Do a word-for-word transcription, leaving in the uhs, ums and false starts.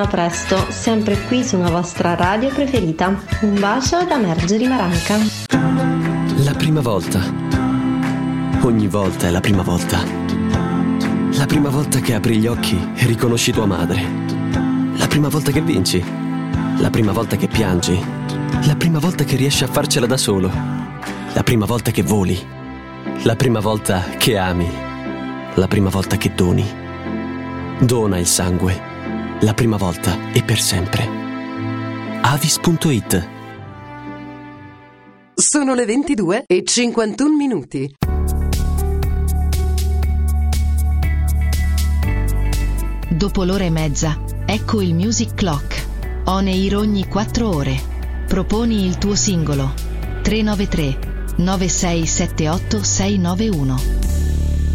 A presto, sempre qui su una vostra radio preferita. Un bacio da Margherita Maranca. La prima volta. Ogni volta è la prima volta. La prima volta che apri gli occhi e riconosci tua madre. La prima volta che vinci. La prima volta che piangi. La prima volta che riesci a farcela da solo. La prima volta che voli. La prima volta che ami. La prima volta che doni. Dona il sangue. La prima volta e per sempre. Avis punto it. Sono le ventidue e cinquantuno minuti. Dopo l'ora e mezza, ecco il Music Clock. On air ogni quattro ore. Proponi il tuo singolo. tre nove tre nove sei sette otto sei nove uno.